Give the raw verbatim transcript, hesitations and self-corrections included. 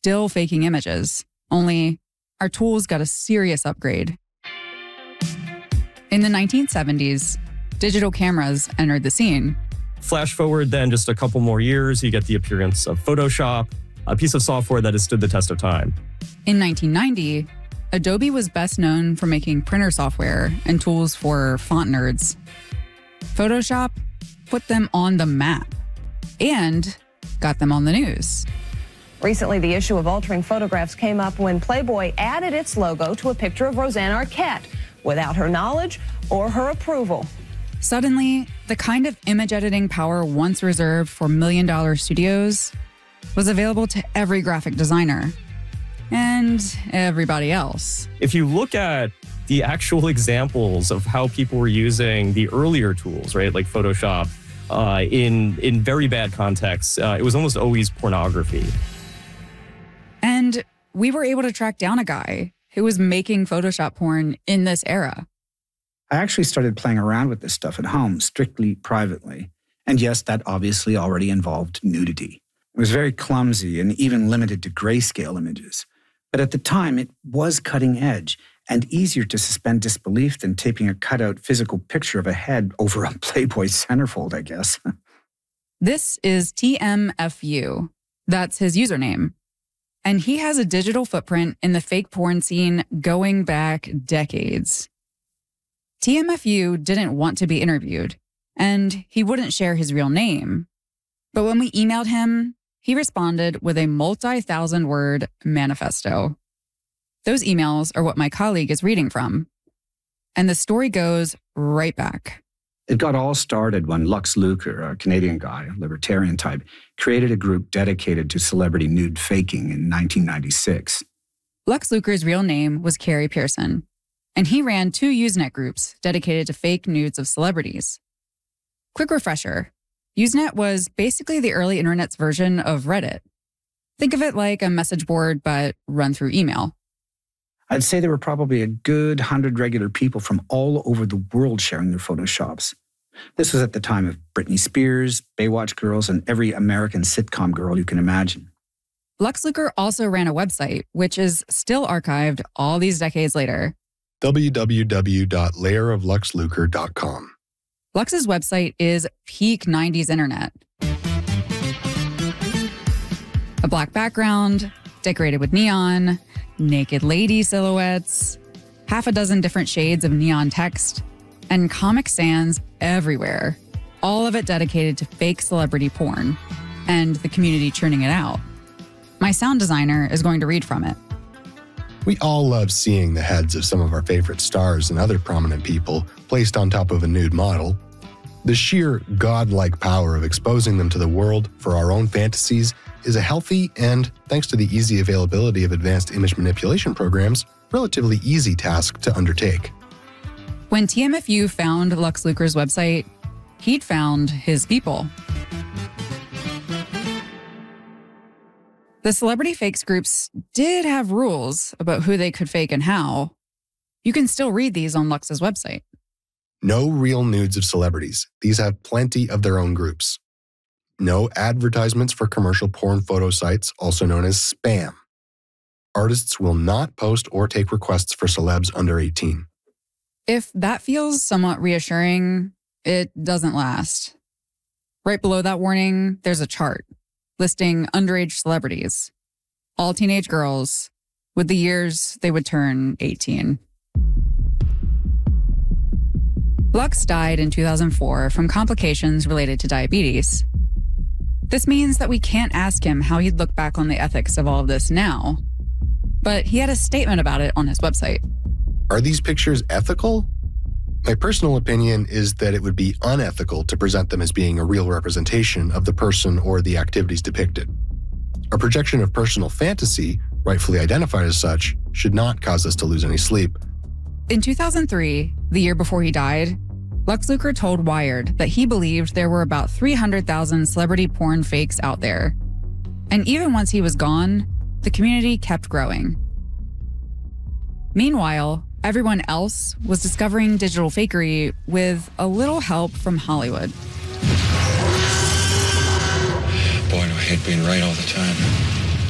still faking images, only our tools got a serious upgrade. In the nineteen seventies, digital cameras entered the scene. Flash forward then just a couple more years, you get the appearance of Photoshop, a piece of software that has stood the test of time. In nineteen ninety, Adobe was best known for making printer software and tools for font nerds. Photoshop put them on the map and got them on the news. Recently, the issue of altering photographs came up when Playboy added its logo to a picture of Rosanna Arquette without her knowledge or her approval. Suddenly, the kind of image editing power once reserved for million-dollar studios was available to every graphic designer and everybody else. If you look at the actual examples of how people were using the earlier tools, right, like Photoshop, uh, in, in very bad contexts, uh, it was almost always pornography. And we were able to track down a guy who was making Photoshop porn in this era. I actually started playing around with this stuff at home, strictly privately. And yes, that obviously already involved nudity. It was very clumsy and even limited to grayscale images. But at the time, it was cutting edge and easier to suspend disbelief than taping a cutout physical picture of a head over a Playboy centerfold, I guess. This is T M F U. That's his username. And he has a digital footprint in the fake porn scene going back decades. T M F U didn't want to be interviewed, and he wouldn't share his real name. But when we emailed him, he responded with a multi-thousand word manifesto. Those emails are what my colleague is reading from. And the story goes right back. It got all started when Lux Luker, a Canadian guy, a libertarian type, created a group dedicated to celebrity nude faking in nineteen ninety-six. Lux Luker's real name was Carey Pearson, and he ran two Usenet groups dedicated to fake nudes of celebrities. Quick refresher, Usenet was basically the early internet's version of Reddit. Think of it like a message board, but run through email. I'd say there were probably a good hundred regular people from all over the world sharing their Photoshops. This was at the time of Britney Spears, Baywatch Girls, and every American sitcom girl you can imagine. Lux Luker also ran a website, which is still archived all these decades later. w w w dot layer of lux luker dot com. Lux's website is peak nineties internet. A black background, decorated with neon, naked lady silhouettes, half a dozen different shades of neon text, and Comic Sans everywhere. All of it dedicated to fake celebrity porn and the community churning it out. My sound designer is going to read from it. We all love seeing the heads of some of our favorite stars and other prominent people placed on top of a nude model. The sheer godlike power of exposing them to the world for our own fantasies is a healthy and, thanks to the easy availability of advanced image manipulation programs, relatively easy task to undertake. When T M F U found Lux Luker's website, he'd found his people. The celebrity fakes groups did have rules about who they could fake and how. You can still read these on Lux's website. No real nudes of celebrities. These have plenty of their own groups. No advertisements for commercial porn photo sites, also known as spam. Artists will not post or take requests for celebs under eighteen. If that feels somewhat reassuring, it doesn't last. Right below that warning, there's a chart listing underage celebrities, all teenage girls, with the years they would turn eighteen. Lux died in two thousand four from complications related to diabetes. This means that we can't ask him how he'd look back on the ethics of all of this now, but he had a statement about it on his website. Are these pictures ethical? My personal opinion is that it would be unethical to present them as being a real representation of the person or the activities depicted. A projection of personal fantasy, rightfully identified as such, should not cause us to lose any sleep. In two thousand three, the year before he died, Lux Luker told Wired that he believed there were about three hundred thousand celebrity porn fakes out there. And even once he was gone, the community kept growing. Meanwhile, everyone else was discovering digital fakery with a little help from Hollywood. Boy, do I hate being right all the time.